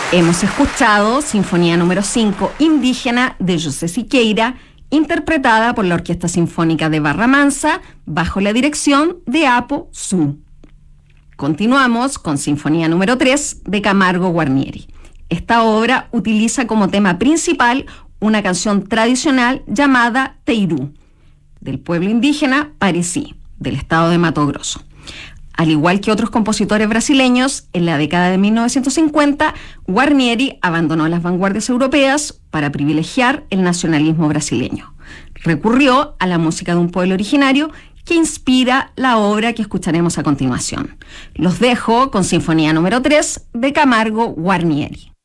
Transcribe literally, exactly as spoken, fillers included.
Hemos escuchado Sinfonía número cinco, Indígena, de José Siqueira, interpretada por la Orquesta Sinfónica de Barra Mansa, bajo la dirección de Apo Su. Continuamos con Sinfonía número tres, de Camargo Guarnieri. Esta obra utiliza como tema principal una canción tradicional llamada Teirú, del pueblo indígena Parecí, del estado de Mato Grosso. Al igual que otros compositores brasileños, en la década de mil novecientos cincuenta, Guarnieri abandonó las vanguardias europeas para privilegiar el nacionalismo brasileño. Recurrió a la música de un pueblo originario que inspira la obra que escucharemos a continuación. Los dejo con Sinfonía número tres, de Camargo Guarnieri.